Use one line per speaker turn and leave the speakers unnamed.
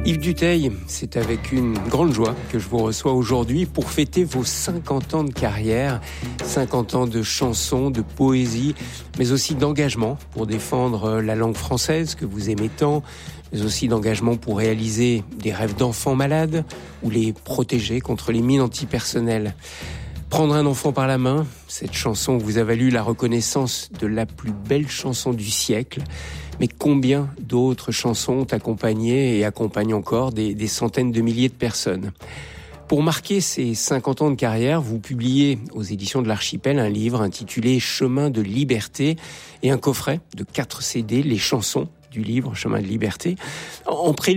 Yves Dutheil, c'est avec une grande joie que je vous reçois aujourd'hui pour fêter vos 50 ans de carrière, 50 ans de chansons, de poésie, mais aussi d'engagement pour défendre la langue française que vous aimez tant, mais aussi d'engagement pour réaliser des rêves d'enfants malades ou les protéger contre les mines antipersonnelles. Prendre un enfant par la main, cette chanson vous a valu la reconnaissance de la plus belle chanson du siècle. Mais combien d'autres chansons ont accompagné et accompagnent encore des centaines de milliers de personnes? Pour marquer ces 50 ans de carrière, vous publiez aux éditions de l'Archipel un livre intitulé « Chemin de liberté » et un coffret de 4 CD, les chansons du livre « Chemin de liberté ». En